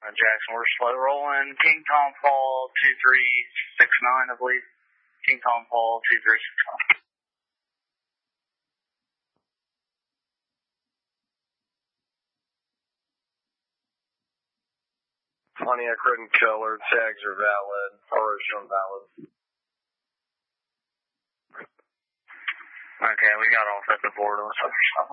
Jackson, we're slow rolling. King Tom Fall 2369, I believe. King Tom Fall 2369. Pontiac Red and Colored, tags are valid, original valid. Okay, we got off at the board. Let's